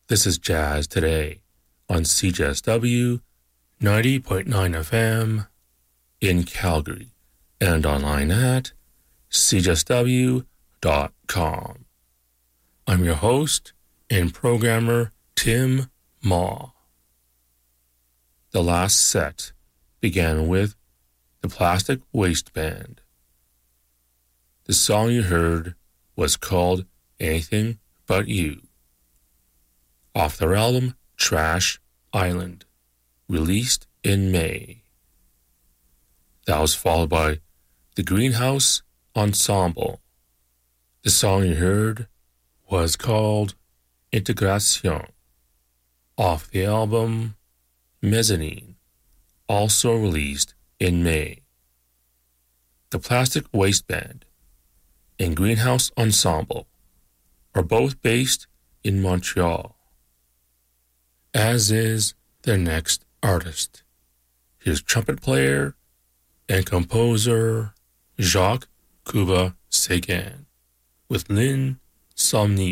This is Jazz Today on CJSW 90.9 FM in Calgary and online at cjsw.com. I'm your host and programmer, Tim Ma. The last set began with the Plastic Waste Band. The song you heard was called Anything But You, off their album Trash Island, released in May. That was followed by the Greenhouse Ensemble. The song you heard was called Integration, off the album Mezzanine, also released in May. The Plastic Waste Band and Greenhouse Ensemble are both based in Montreal, as is their next artist. Here's trumpet player and composer Jacques Kuba Séguin with Lynn Somni.